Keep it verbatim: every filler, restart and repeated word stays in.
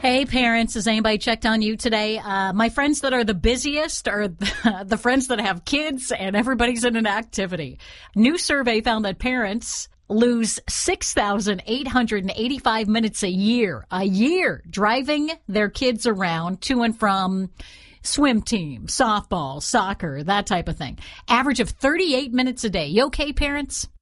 Hey, parents, has anybody checked on you today? Uh, my friends that are the busiest are the, the friends that have kids and everybody's in an activity. New survey found that parents lose six thousand eight hundred eighty-five minutes a year, a year driving their kids around to and from swim team, softball, soccer, that type of thing. Average of thirty-eight minutes a day. You okay, parents?